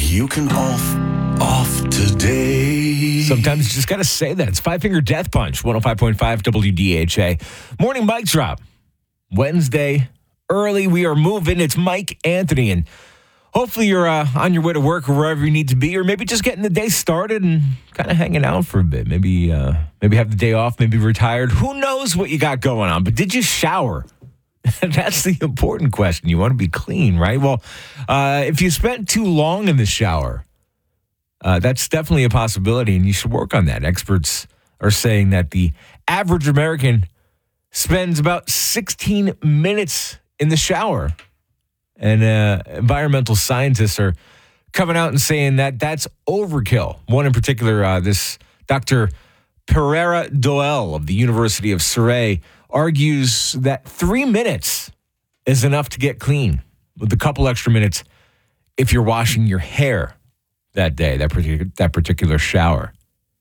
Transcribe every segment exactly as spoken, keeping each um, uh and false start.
You can off, off today. Sometimes you just got to say that. It's Five Finger Death Punch, one oh five point five W D H A. Morning mic drop. Wednesday, early. We are moving. It's Mike Anthony. And hopefully you're uh, on your way to work or wherever you need to be, or maybe just getting the day started and kind of hanging out for a bit. Maybe, uh, maybe have the day off, maybe retired. Who knows what you got going on? But did you shower? That's the important question. You want to be clean, right? Well, uh, if you spent too long in the shower, uh, that's definitely a possibility, and you should work on that. Experts are saying that the average American spends about sixteen minutes in the shower. And uh, environmental scientists are coming out and saying that that's overkill. One in particular, uh, this Doctor Pereira Doel of the University of Surrey argues that three minutes is enough to get clean, with a couple extra minutes if you're washing your hair that day, that particular, that particular shower.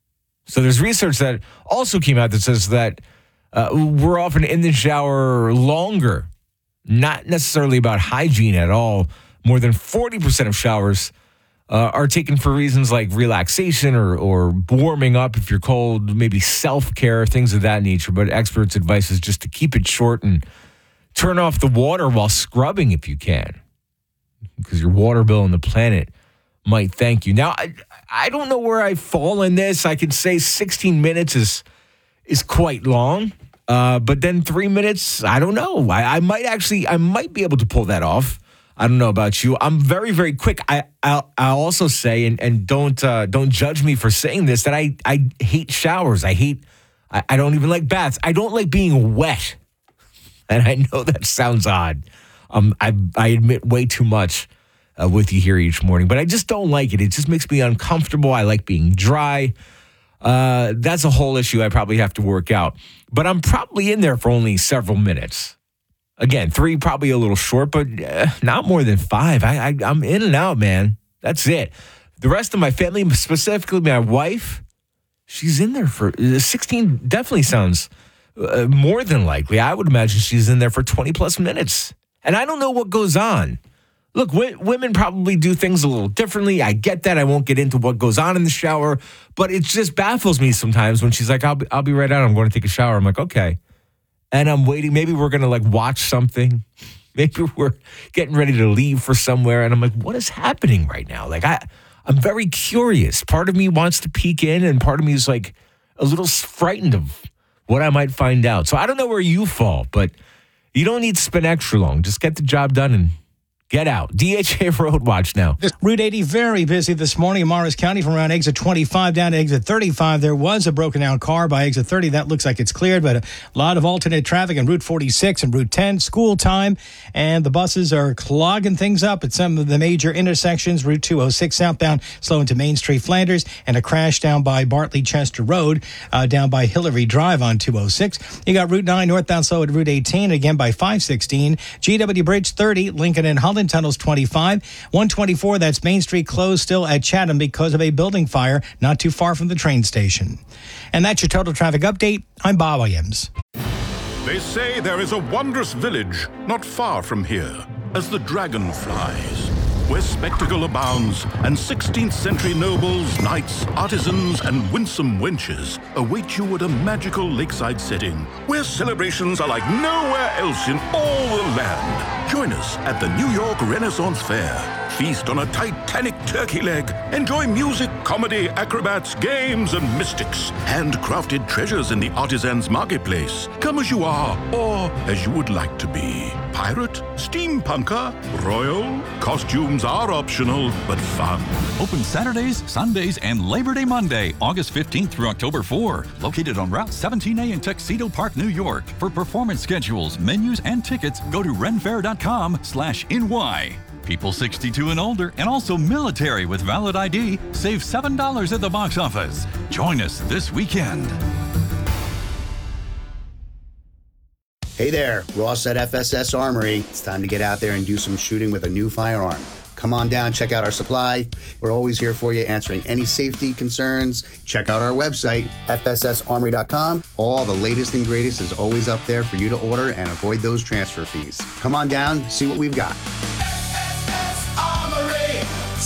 So there's research that also came out that says that uh, we're often in the shower longer, not necessarily about hygiene at all. More than forty percent of showers uh, are taken for reasons like relaxation or, or warming up if you're cold, maybe self-care, things of that nature. But experts' advice is just to keep it short and turn off the water while scrubbing if you can, because your water bill on the planet might thank you. Now, I, I don't know where I fall in this. I could say sixteen minutes is is quite long. Uh, but then three minutes, I don't know. I, I might actually, I might be able to pull that off. I don't know about you. I'm very, very quick. I, I'll, I'll also say, and, and don't uh, don't judge me for saying this, that I, I hate showers. I hate, I, I don't even like baths. I don't like being wet. And I know that sounds odd. Um, I, I admit way too much uh, with you here each morning, but I just don't like it. It just makes me uncomfortable. I like being dry. Uh, that's a whole issue I probably have to work out. But I'm probably in there for only several minutes. Again, three probably a little short, but uh, not more than five. I, I, I'm in and out, man. That's it. The rest of my family, specifically my wife, she's in there for uh, sixteen. Definitely sounds uh, more than likely. I would imagine she's in there for twenty plus minutes. And I don't know what goes on. Look, w- women probably do things a little differently. I get that. I won't get into what goes on in the shower, but it just baffles me sometimes when she's like, I'll be, I'll be right out. I'm going to take a shower. I'm like, okay. And I'm waiting. Maybe we're going to like watch something. Maybe we're getting ready to leave for somewhere. And I'm like, what is happening right now? Like, I, I'm very curious. Part of me wants to peek in, and part of me is like a little frightened of what I might find out. So I don't know where you fall, but you don't need to spend extra long. Just get the job done and get out. D H A Road Watch now. Route eighty very busy this morning in Morris County from around exit twenty-five down to exit thirty-five. There was a broken down car by exit thirty. That looks like it's cleared, but a lot of alternate traffic on Route forty-six and Route ten. School time, and the buses are clogging things up at some of the major intersections. Route two oh six southbound, slow into Main Street, Flanders, and a crash down by Bartley Chester Road, uh, down by Hillary Drive on two oh six. You got Route nine northbound slow at Route eighteen, again by five sixteen. G W Bridge thirty, Lincoln and Holland Tunnels twenty-five. one twenty-four, that's Main Street closed still at Chatham because of a building fire not too far from the train station. And that's your total traffic update. I'm Bob Williams. They say there is a wondrous village not far from here, as the dragon flies, where spectacle abounds, and sixteenth century nobles, knights, artisans, and winsome wenches await you at a magical lakeside setting, where celebrations are like nowhere else in all the land. Join us at the New York Renaissance Fair. Feast on a Titanic turkey leg. Enjoy music, comedy, acrobats, games, and mystics. Handcrafted treasures in the artisans' marketplace. Come as you are, or as you would like to be. Pirate, steampunker, royal. Costumes are optional, but fun. Open Saturdays, Sundays, and Labor Day Monday, August fifteenth through October fourth. Located on Route seventeen A in Tuxedo Park, New York. For performance schedules, menus, and tickets, go to renfair.com slash NY. People sixty-two and older, and also military with valid I D, save seven dollars at the box office. Join us this weekend. Hey there, Ross at F S S Armory. It's time to get out there and do some shooting with a new firearm. Come on down, check out our supply. We're always here for you, answering any safety concerns. Check out our website, F S S armory dot com. All the latest and greatest is always up there for you to order and avoid those transfer fees. Come on down, see what we've got.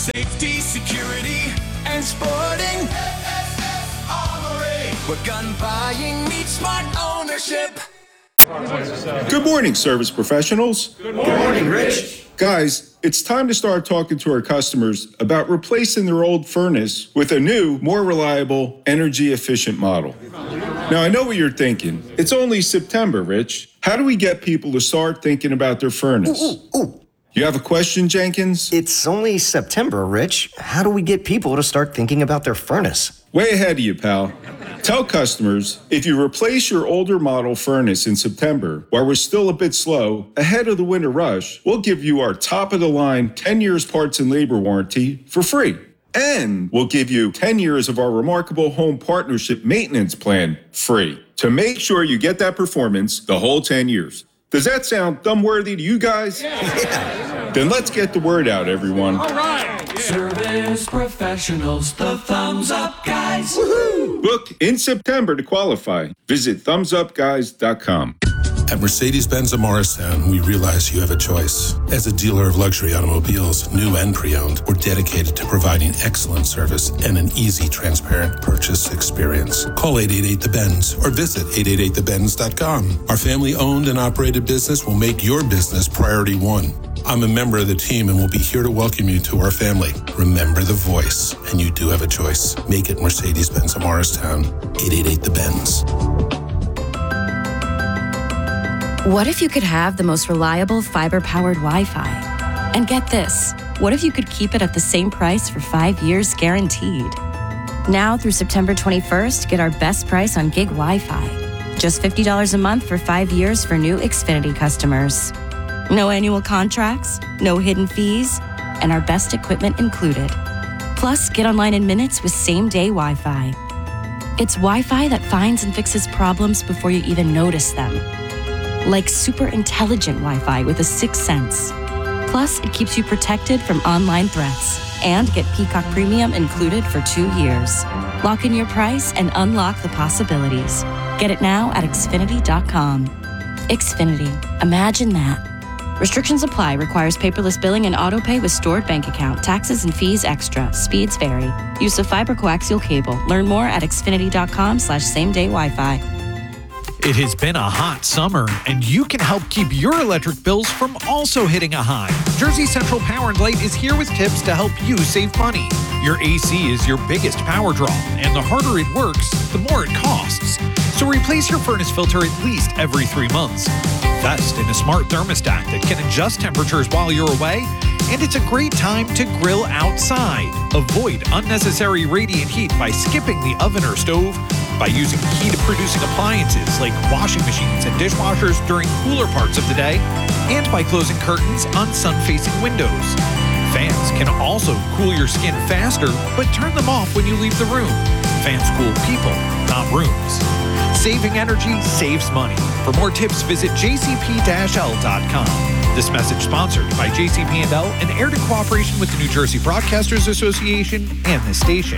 Safety, security, and sporting. F S S Armory. Where gun buying meets smart ownership. Good morning, service professionals. Good morning, Rich. Guys, it's time to start talking to our customers about replacing their old furnace with a new, more reliable, energy-efficient model. Now, I know what you're thinking. It's only September, Rich. How do we get people to start thinking about their furnace? Ooh, ooh, ooh. You have a question, Jenkins? It's only September, Rich. How do we get people to start thinking about their furnace? Way ahead of you, pal. Tell customers, if you replace your older model furnace in September, while we're still a bit slow, ahead of the winter rush, we'll give you our top-of-the-line ten years parts and labor warranty for free. And we'll give you ten years of our remarkable home partnership maintenance plan free to make sure you get that performance the whole ten years. Does that sound thumb-worthy to you guys? Yeah. Then let's get the word out, everyone. All right. Yeah. Service professionals, the thumbs up guys. Woohoo! Book in September to qualify. Visit thumbs up guys dot com. At Mercedes-Benz of Morristown, we realize you have a choice. As a dealer of luxury automobiles, new and pre-owned, we're dedicated to providing excellent service and an easy, transparent purchase experience. Call eight eight eight, the Benz or visit eight eight eight the benz dot com. Our family-owned and operated business will make your business priority one. I'm a member of the team and will be here to welcome you to our family. Remember the voice, and you do have a choice. Make it Mercedes-Benz of Morristown, eight eight eight the Benz. What if you could have the most reliable fiber-powered Wi-Fi? And get this, what if you could keep it at the same price for five years guaranteed? Now through September twenty-first, get our best price on gig Wi-Fi. Just fifty dollars a month for five years for new Xfinity customers. No annual contracts, no hidden fees, and our best equipment included. Plus, get online in minutes with same-day Wi-Fi. It's Wi-Fi that finds and fixes problems before you even notice them. Like super intelligent Wi-Fi with a sixth sense. Plus, it keeps you protected from online threats. And get Peacock Premium included for two years. Lock in your price and unlock the possibilities. Get it now at Xfinity dot com. Xfinity. Imagine that. Restrictions apply. Requires paperless billing and autopay with stored bank account. Taxes and fees extra. Speeds vary. Use of fiber coaxial cable. Learn more at Xfinity dot com slash same day Wi-Fi. It has been a hot summer, and you can help keep your electric bills from also hitting a high. Jersey Central Power and Light is here with tips to help you save money. Your A C is your biggest power draw, and the harder it works, the more it costs. So replace your furnace filter at least every three months. Invest in a smart thermostat that can adjust temperatures while you're away, and it's a great time to grill outside. Avoid unnecessary radiant heat by skipping the oven or stove, by using heat-producing appliances like washing machines and dishwashers during cooler parts of the day, and by closing curtains on sun-facing windows. Fans can also cool your skin faster, but turn them off when you leave the room. Fans cool people, not rooms. Saving energy saves money. For more tips, visit j c p dash l dot com. This message sponsored by J C P and L and aired in cooperation with the New Jersey Broadcasters Association and the station.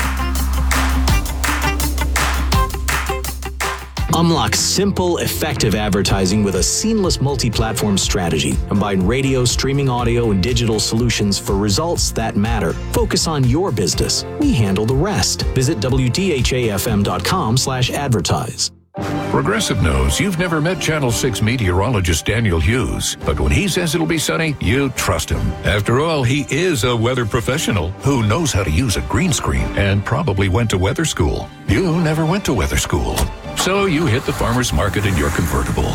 Unlock simple, effective advertising with a seamless multi-platform strategy. Combine radio, streaming audio, and digital solutions for results that matter. Focus on your business. We handle the rest. Visit w d h a f m dot com slash advertise. Progressive knows you've never met Channel six meteorologist Daniel Hughes, but when he says it'll be sunny, you trust him. After all, he is a weather professional who knows how to use a green screen and probably went to weather school. You never went to weather school, so you hit the farmer's market in your convertible.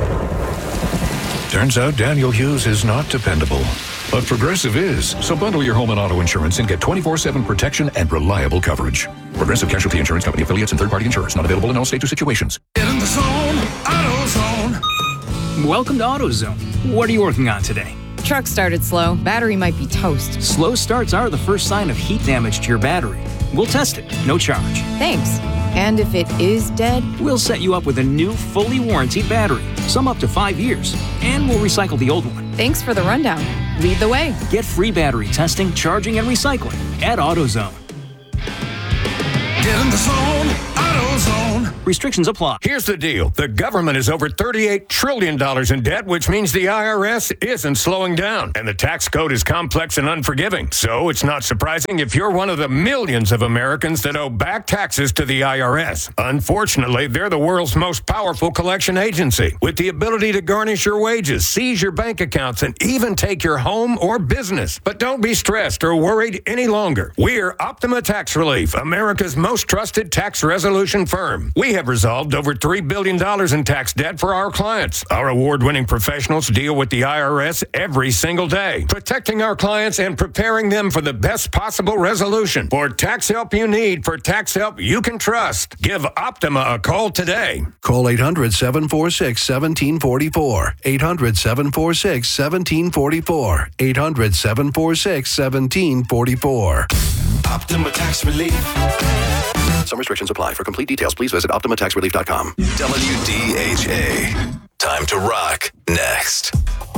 Turns out Daniel Hughes is not dependable, but Progressive is. So bundle your home and auto insurance and get twenty-four seven protection and reliable coverage. Progressive Casualty Insurance Company affiliates and third-party insurers. Not available in all states or situations. In the zone, AutoZone. Welcome to AutoZone. What are you working on today? Truck started slow. Battery might be toast. Slow starts are the first sign of heat damage to your battery. We'll test it, no charge. Thanks. And if it is dead? We'll set you up with a new, fully warranted battery, some up to five years, and we'll recycle the old one. Thanks for the rundown. Lead the way. Get free battery testing, charging, and recycling at AutoZone. Get in the zone, AutoZone. loan? Restrictions apply. Here's the deal. The government is over thirty-eight trillion dollars in debt, which means the I R S isn't slowing down. And the tax code is complex and unforgiving. So it's not surprising if you're one of the millions of Americans that owe back taxes to the I R S. Unfortunately, they're the world's most powerful collection agency, with the ability to garnish your wages, seize your bank accounts, and even take your home or business. But don't be stressed or worried any longer. We're Optima Tax Relief, America's most trusted tax resolution firm. We have resolved over three billion dollars in tax debt for our clients. Our award-winning professionals deal with the I R S every single day, protecting our clients and preparing them for the best possible resolution. For tax help you need, for tax help you can trust, give Optima a call today. Call eight hundred, seven four six, one seven four four. eight hundred, seven four six, one seven four four. eight hundred, seven four six, one seven four four. Optima Tax Relief. Some restrictions apply. For complete details, please visit optima tax relief dot com. W D H A. Time to rock. Next.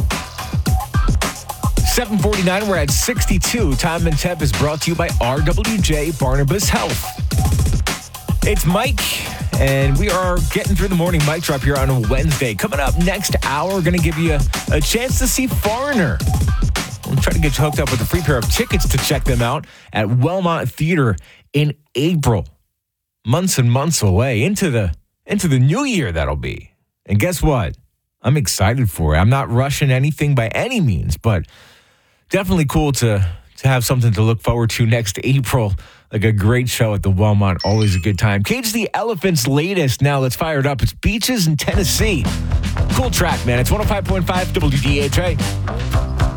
seven forty-nine, we're at sixty-two. Time and Temp is brought to you by R W J Barnabas Health. It's Mike, and we are getting through the morning mic drop here on a Wednesday. Coming up next hour, we're going to give you a, a chance to see Foreigner. We'll try to get you hooked up with a free pair of tickets to check them out at Wellmont Theater in April. Months and months away into the into the new year, that'll be. And guess what? I'm excited for it. I'm not rushing anything by any means, but definitely cool to to have something to look forward to next April. Like a great show at the Wellmont. Always a good time. Cage the Elephant's latest. Now let's fire it up. It's Beaches in Tennessee. Cool track, man. It's one oh five point five W D H A.